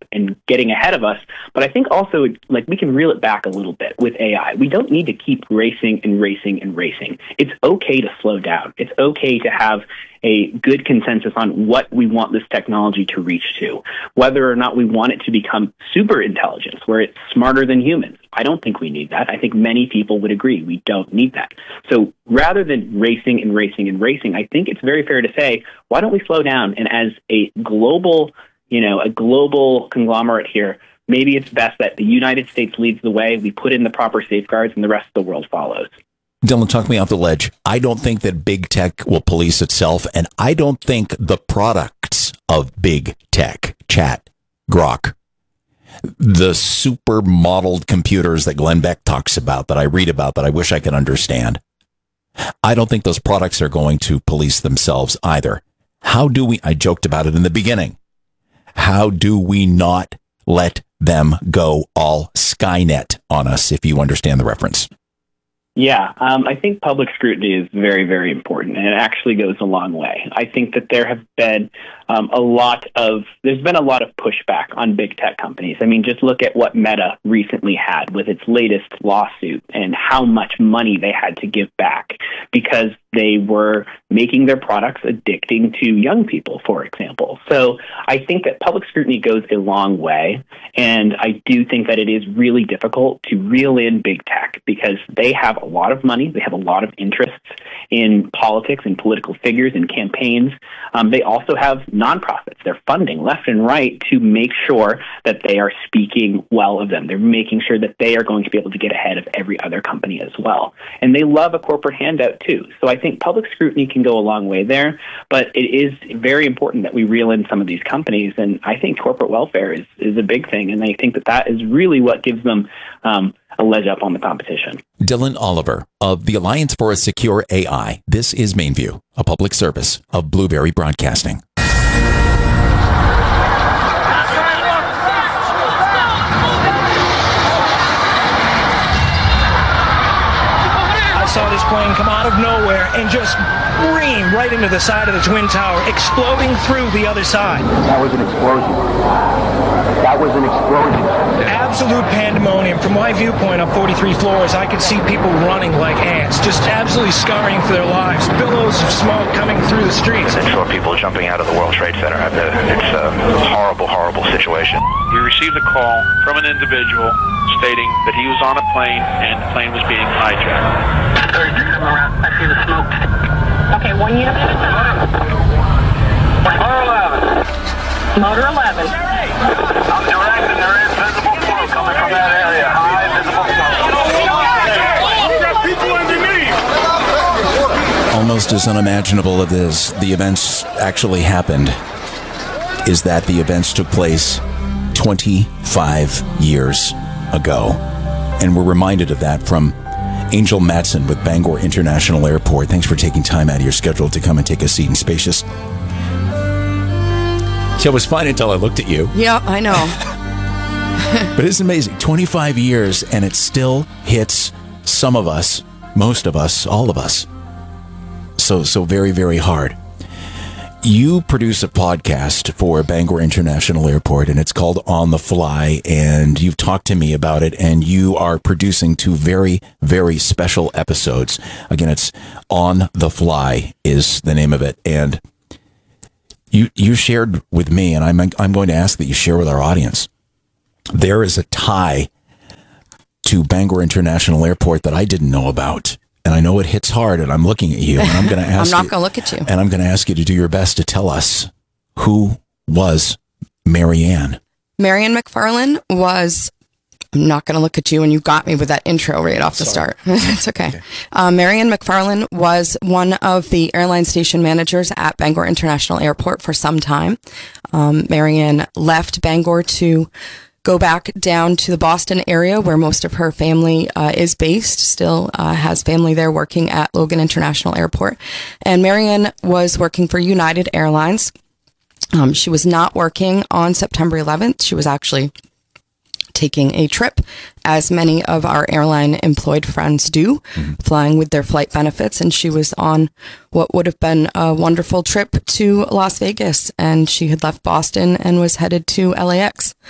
and getting ahead of us. But I think also, like, we can reel it back a little bit with AI. We don't need to keep racing and racing and racing. It's okay to slow down. It's okay to have a good consensus on what we want this technology to reach to, whether or not we want it to become super intelligence, where it's smarter than humans. I don't think we need that. I think many people would agree we don't need that. So rather than racing and racing and racing, I think it's very fair to say, why don't we slow down? And as a global conglomerate here, maybe it's best that the United States leads the way. We put in the proper safeguards and the rest of the world follows. Dylan, talk me off the ledge. I don't think that big tech will police itself, and I don't think the products of big tech, Chat, Grok, the super modeled computers that Glenn Beck talks about, that I read about, that I wish I could understand, I don't think those products are going to police themselves either. I joked about it in the beginning. How do we not let them go all Skynet on us, if you understand the reference? Yeah, I think public scrutiny is very, very important, and it actually goes a long way. I think that there have been there's been a lot of pushback on big tech companies. I mean, just look at what Meta recently had with its latest lawsuit and how much money they had to give back because they were making their products addicting to young people, for example. So I think that public scrutiny goes a long way, and I do think that it is really difficult to reel in big tech because they have a lot of money, they have a lot of interests in politics and political figures and campaigns. They also have nonprofits. They're funding left and right to make sure that they are speaking well of them. They're making sure that they are going to be able to get ahead of every other company as well. And they love a corporate handout too. So I think public scrutiny can go a long way there, but it is very important that we reel in some of these companies. And I think corporate welfare is a big thing. And I think that is really what gives them a leg up on the competition. Dylan Oliver of the Alliance for a Secure AI. This is Mainview, a public service of Blueberry Broadcasting. I saw this plane come out of nowhere and just ream right into the side of the Twin Tower, exploding through the other side. That was an explosion. That was an explosion. Absolute pandemonium. From my viewpoint up 43 floors, I could see people running like ants, just absolutely scurrying for their lives. Billows of smoke coming through the streets. I saw people jumping out of the World Trade Center. It's a horrible, horrible situation. We received a call from an individual stating that he was on a plane and the plane was being hijacked. I see the smoke. Okay, one unit. Motor 11. I'm directing there is visible smoke coming from that area. High visible smoke. Almost as unimaginable as the events actually happened is that the events took place 25 years ago. And we're reminded of that from Angel Matson with Bangor International Airport. Thanks for taking time out of your schedule to come and take a seat in Spacious. So it was fine until I looked at you. Yeah, I know. But it's amazing. 25 years, and it still hits some of us, most of us, all of us. So very, very hard. You produce a podcast for Bangor International Airport, and it's called On the Fly, and you've talked to me about it, and you are producing 2 very, very special episodes. Again, it's On the Fly is the name of it, and you shared with me, and I'm going to ask that you share with our audience. There is a tie to Bangor International Airport that I didn't know about. And I know it hits hard, and I'm looking at you, and I'm going to ask I'm not going to look at you. And I'm going to ask you to do your best to tell us, who was Marianne? Marianne McFarland was, I'm not going to look at you, and you got me with that intro right off the start. It's okay. Marianne McFarland was one of the airline station managers at Bangor International Airport for some time. Marianne left Bangor to go back down to the Boston area where most of her family is based, still has family there working at Logan International Airport. And Marianne was working for United Airlines. She was not working on September 11th. She was actually taking a trip, as many of our airline employed friends do, flying with their flight benefits. And she was on what would have been a wonderful trip to Las Vegas. And she had left Boston and was headed to LAX.